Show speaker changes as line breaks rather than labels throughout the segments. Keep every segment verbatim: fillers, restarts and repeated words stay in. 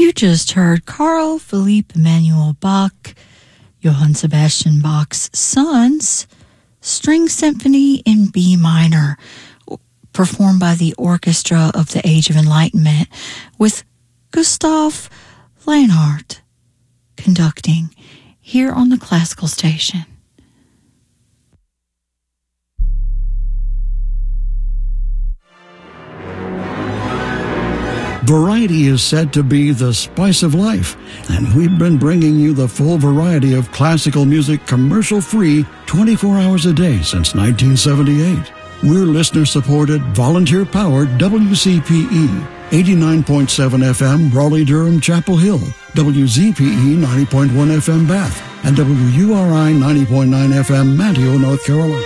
You just heard Carl Philipp Emanuel Bach, Johann Sebastian Bach's Sons, String Symphony in B minor, performed by the Orchestra of the Age of Enlightenment, with Gustav Leonhardt conducting, here on the Classical Station.
Variety is said to be the spice of life, and we've been bringing you the full variety of classical music commercial-free twenty-four hours a day since nineteen seventy-eight. We're listener-supported, volunteer-powered W C P E, eighty-nine point seven F M Raleigh-Durham Chapel Hill, W Z P E ninety point one F M Bath, and W U R I ninety point nine F M Manteo, North Carolina.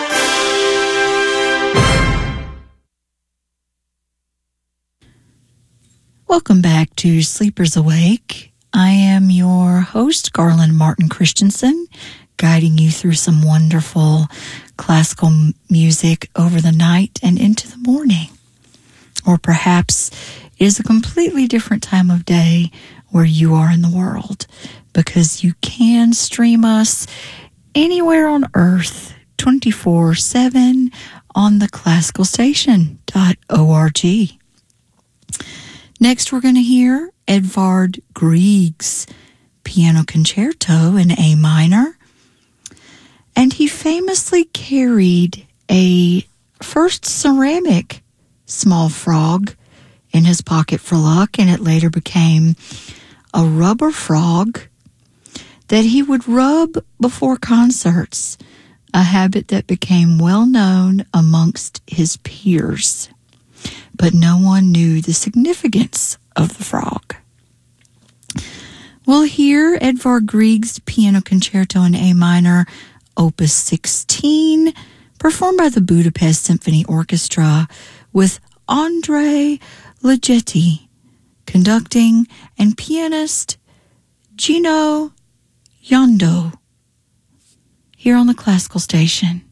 Welcome back to Sleepers Awake. I am your host, Garland Martin Christensen, guiding you through some wonderful classical m- music over the night and into the morning. Or perhaps it is a completely different time of day where you are in the world, because you can stream us anywhere on earth twenty-four seven on the classical station dot org. Next, we're going to hear Edvard Grieg's Piano Concerto in A minor. And he famously carried a first ceramic small frog in his pocket for luck, and it later became a rubber frog that he would rub before concerts, a habit that became well known amongst his peers. But no one knew the significance of the frog. We'll hear Edvard Grieg's Piano Concerto in A minor, Opus sixteen, performed by the Budapest Symphony Orchestra, with André Ligeti conducting, and pianist Gino Yondo, here on the Classical Station.